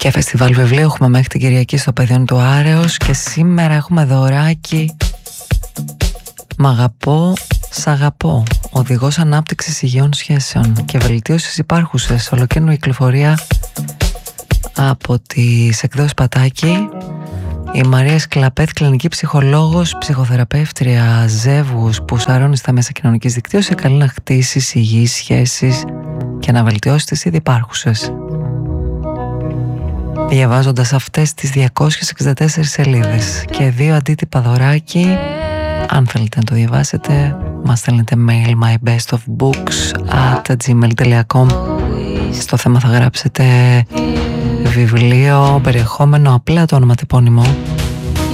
Και φεστιβάλ βιβλίου έχουμε μέχρι την Κυριακή στο Παιδιόν του Άρεος. Και σήμερα έχουμε δωράκι. Μ' αγαπώ, σ' αγαπώ. Οδηγός ανάπτυξης υγιών σχέσεων και βελτίωσης υπάρχουσες. Ολοκαίνουργια κυκλοφορία από τις εκδόσεις Πατάκη. Η Μαρία Σκλαπέθ, κλινική ψυχολόγος, ψυχοθεραπεύτρια ζεύγους που σαρώνει στα μέσα κοινωνικής δικτύωσης, καλεί να χτίσεις υγιείς σχέσεις και να βελτιώσεις τις ήδη υπάρχουσες. Διαβάζοντας αυτές τις 264 σελίδες και 2 αντίτυπα δωράκι, αν θέλετε να το διαβάσετε, μας στέλνετε mail mybestofbooks@gmail.com. Στο θέμα θα γράψετε βιβλίο, περιεχόμενο, απλά το όνομα τεπώνυμο.